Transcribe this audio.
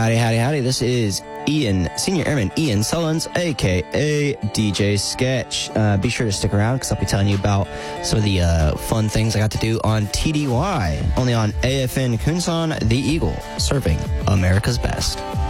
Howdy, howdy, howdy. This is Ian, Senior Airman Ian Sullins, a.k.a. DJ Sketch. Be sure to stick around because I'll be telling you about some of the fun things I got to do on TDY, only on AFN Kunsan, the Eagle, serving America's best.